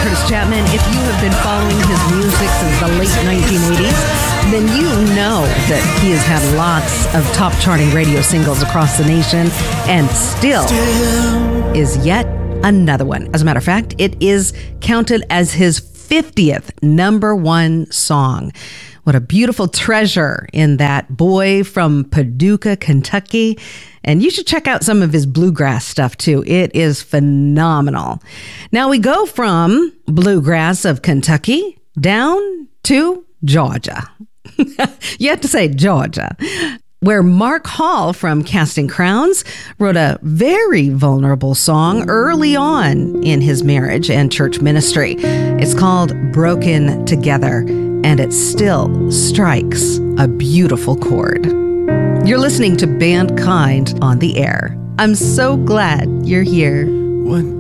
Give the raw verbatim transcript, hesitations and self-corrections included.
Curtis Chapman. If you have been following his music since the late nineteen eighties, then you know that he has had lots of top charting radio singles across the nation and still, still is yet another one. As a matter of fact, it is counted as his fiftieth number one song. What a beautiful treasure in that boy from Paducah, Kentucky. And you should check out some of his bluegrass stuff too. It is phenomenal. Now we go from bluegrass of Kentucky down to Georgia. You have to say Georgia, where Mark Hall from Casting Crowns wrote a very vulnerable song early on in his marriage and church ministry. It's called Broken Together, and it still strikes a beautiful chord. You're listening to Band Kind on the air. I'm so glad you're here. What